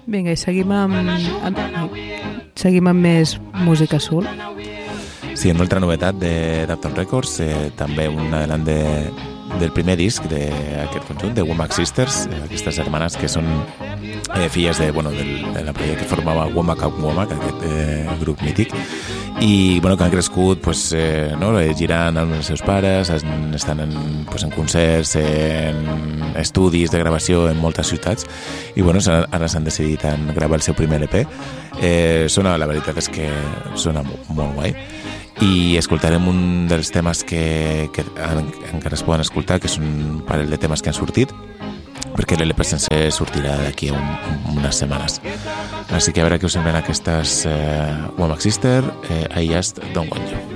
Vinga, i seguim amb més música soul. Sí, una altra novetat de Dapton Records, també un adelant del primer disc d'aquest conjunt, de Womack Sisters, aquestes germanes que són filles de la parella que formava Womack and Womack, aquest grup mític, i que han crescut girant amb els seus pares, estan en concerts, en estudis de gravació en moltes ciutats, i ara s'han decidit a gravar el seu primer EP. La veritat és que sona molt guai, i escoltarem un dels temes que encara es poden escoltar, que és un parell de temes que han sortit, perquè l'LP sense sortirà d'aquí unes setmanes. Així que a veure què us semblen aquestes Womack Sister, I Just Don't Want You.